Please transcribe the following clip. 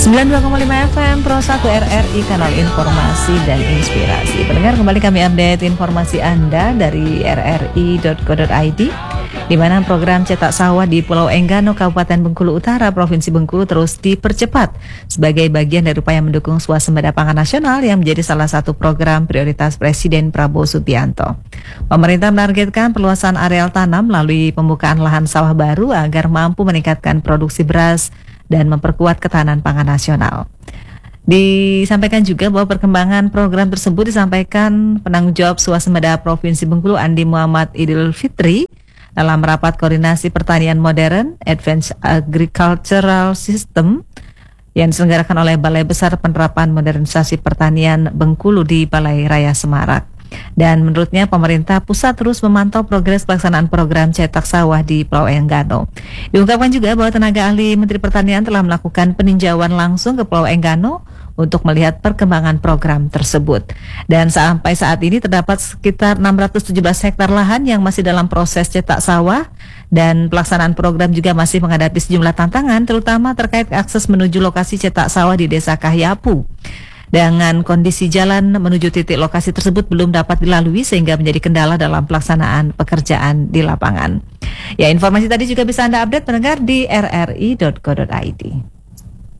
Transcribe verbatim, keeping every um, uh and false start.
sembilan puluh dua koma lima F M Pro satu R R I, kanal informasi dan inspirasi. Pendengar, kembali kami update informasi Anda dari r r i dot co dot i d, di mana program cetak sawah di Pulau Enggano, Kabupaten Bengkulu Utara, Provinsi Bengkulu terus dipercepat sebagai bagian dari upaya mendukung swasembada pangan nasional yang menjadi salah satu program prioritas Presiden Prabowo Subianto. Pemerintah menargetkan perluasan areal tanam melalui pembukaan lahan sawah baru agar mampu meningkatkan produksi beras dan memperkuat ketahanan pangan nasional. Disampaikan juga bahwa perkembangan program tersebut disampaikan penanggung jawab swasembada Provinsi Bengkulu Andi Muhammad Idul Fitri dalam rapat koordinasi pertanian modern Advanced Agricultural System yang diselenggarakan oleh Balai Besar Penerapan Modernisasi Pertanian Bengkulu di Balai Raya Semarak. Dan menurutnya pemerintah pusat terus memantau progres pelaksanaan program cetak sawah di Pulau Enggano. Diungkapkan juga bahwa tenaga ahli Menteri Pertanian telah melakukan peninjauan langsung ke Pulau Enggano untuk melihat perkembangan program tersebut. Dan sampai saat ini terdapat sekitar enam ratus tujuh belas hektar lahan yang masih dalam proses cetak sawah, dan pelaksanaan program juga masih menghadapi sejumlah tantangan, terutama terkait akses menuju lokasi cetak sawah di Desa Kahyapu. Dengan kondisi jalan menuju titik lokasi tersebut belum dapat dilalui sehingga menjadi kendala dalam pelaksanaan pekerjaan di lapangan. Ya, informasi tadi juga bisa Anda update pendengar di r r i dot co dot i d.